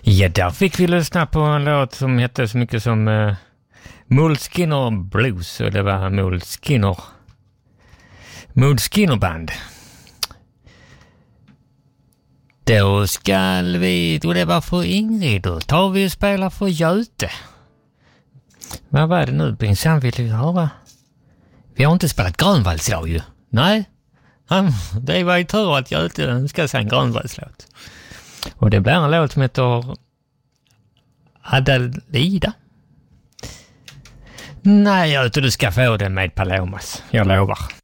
Ja, där fick vi lyssna på en låt som hette så mycket som Moleskine Blues, och det var Moleskine Band. Då det var för Ingrid, då tar vi och spelar för Göte. Vad var det nu, Brinsan vill höra? Vi har inte spelat Grönvallslag ju. Nej, det var ju tur att Göte önskade sig en Grönvallslåt. Och det blir en låt som heter Adalida. Nej, Göte, du ska få den med Palomas. Jag lovar.